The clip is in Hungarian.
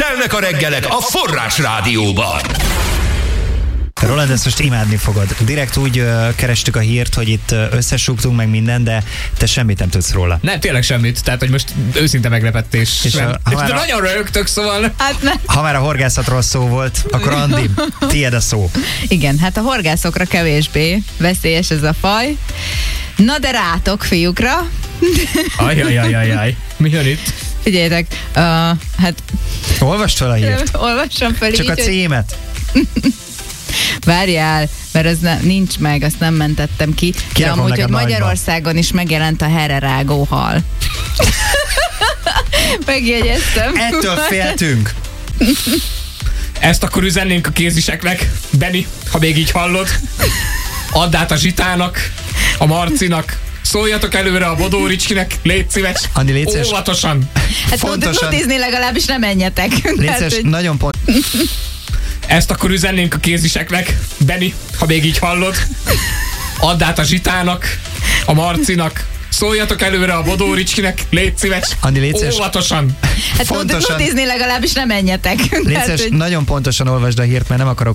Telnek a reggelek a Forrás Rádióban. Roland, ezt most imádni fogod. Direkt úgy kerestük a hírt, hogy itt összesúgtunk meg minden, de te semmit nem tudsz róla. Nem, tényleg semmit. Tehát, hogy most őszinte meglepetés. De nagyon röhögtök, szóval. Hát nem. Ha már a horgászatról szó volt, akkor Andi, tiéd a szó. Igen, hát a horgászokra kevésbé veszélyes ez a faj. Na de rátok, fiúkra. Ajajajajaj. Mi jön itt? Figyeljetek, hát... Olvast fel a hírt. Olvassam fel Csak így, a címet. Várjál, mert ez nincs meg, azt nem mentettem ki. De amúgy, hogy Magyarországon is megjelent a hererágó hal. Megjegyeztem. Ettől féltünk. Ezt akkor üzennénk a kéziseknek. Benni, ha még így hallod. Add át a Zsitának, a Marcinak. Szóljatok előre a Bodóricskinek, légy szíves. Andi, légy szíves. Óvatosan. Hát tudizni legalábbis nem menjetek. Légy szíves, nagyon pont. Ezt akkor üzennénk a kéziseknek. Benni, ha még így hallod. Add át a Zsitának, a Marcinak. Szóljatok előre a Bodóricskinek, légy szíves. Andi, légy szíves. Óvatosan. Hát tudizni legalábbis nem menjetek. Légy szíves, nagyon pontosan olvasd a hírt, mert nem akarok